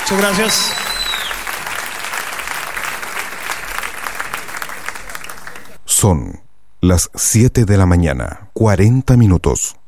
Muchas gracias. Son las 7 de la mañana, 40 minutos.